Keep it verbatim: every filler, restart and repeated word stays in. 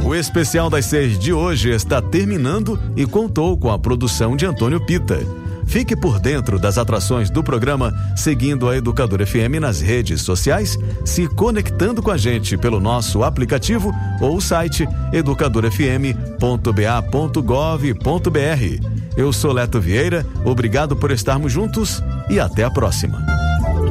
O especial das seis de hoje está terminando e contou com a produção de Antônio Pita. Fique por dentro das atrações do programa seguindo a Educadora F M nas redes sociais, se conectando com a gente pelo nosso aplicativo ou site educadora f m ponto b a ponto gov ponto b r. Eu sou Leto Vieira, obrigado por estarmos juntos e até a próxima.